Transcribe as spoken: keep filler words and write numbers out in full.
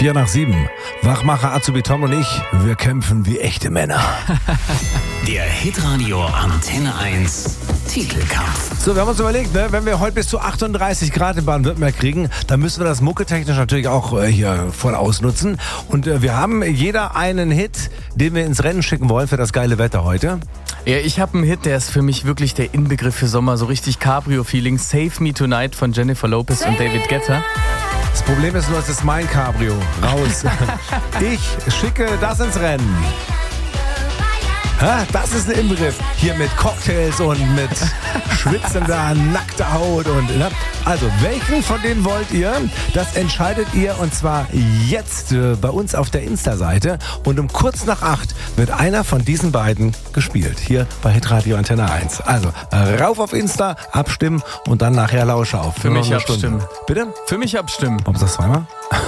Vier nach sieben. Wachmacher Azubi Tom und ich, wir kämpfen wie echte Männer. Der Hitradio Antenne eins Titelkampf. So, wir haben uns überlegt, ne, wenn wir heute bis zu achtunddreißig Grad in Baden-Württemberg kriegen, dann müssen wir das mucketechnisch natürlich auch äh, hier voll ausnutzen. Und äh, wir haben jeder einen Hit, den wir ins Rennen schicken wollen für das geile Wetter heute. Ja, ich habe einen Hit, der ist für mich wirklich der Inbegriff für Sommer, so richtig Cabrio-Feeling. Save Me Tonight von Jennifer Lopez und David Guetta. Das Problem ist nur, es ist mein Cabrio. Raus. Ich schicke das ins Rennen. Ha, das ist ein Inbegriff. Hier mit Cocktails und mit schwitzender, nackter Haut. Und, ne? Also, welchen von denen wollt ihr? Das entscheidet ihr und zwar jetzt äh, bei uns auf der Insta-Seite. Und um kurz nach acht wird einer von diesen beiden gespielt. Hier bei Hitradio Antenne eins. Also, rauf auf Insta, abstimmen und dann nachher Lausche auf. Für mich abstimmen. Bitte? Für mich abstimmen. Warum sagst du zweimal?